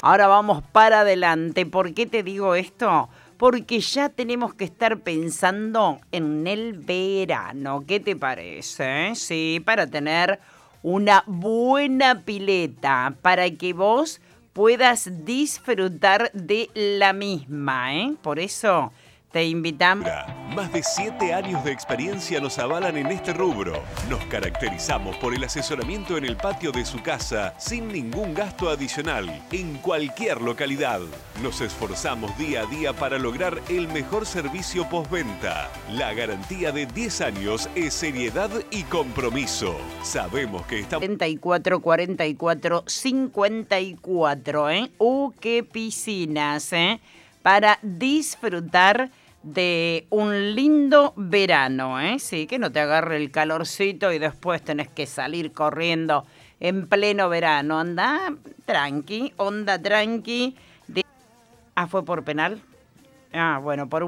Ahora vamos para adelante. ¿Por qué te digo esto? Porque ya tenemos que estar pensando en el verano. ¿Qué te parece? Sí, para tener una buena pileta, para que vos puedas disfrutar de la misma, ¿eh? Por eso te invitamos. Más de 7 años de experiencia nos avalan en este rubro. Nos caracterizamos por el asesoramiento en el patio de su casa sin ningún gasto adicional, en cualquier localidad. Nos esforzamos día a día para lograr el mejor servicio postventa. La garantía de 10 años es seriedad y compromiso. Sabemos que estamos... 44 44 54, ¿eh? ¡Qué piscinas, eh! Para disfrutar de un lindo verano, ¿eh? Sí, que no te agarre el calorcito y después tenés que salir corriendo en pleno verano. Anda tranqui, onda tranqui. ¿Fue por penal? Bueno, por